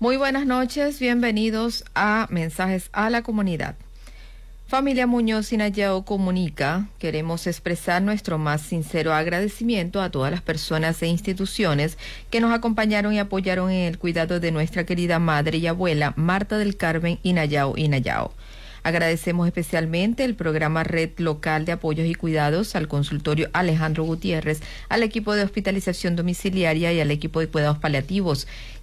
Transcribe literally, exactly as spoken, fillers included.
Muy buenas noches, bienvenidos a Mensajes a la Comunidad. Familia Muñoz Inayao comunica, queremos expresar nuestro más sincero agradecimiento a todas las personas e instituciones que nos acompañaron y apoyaron en el cuidado de nuestra querida madre y abuela Marta del Carmen Inayao Inayao. Agradecemos especialmente el programa Red Local de Apoyos y Cuidados, al consultorio Alejandro Gutiérrez, al equipo de hospitalización domiciliaria y al equipo de cuidados paliativos,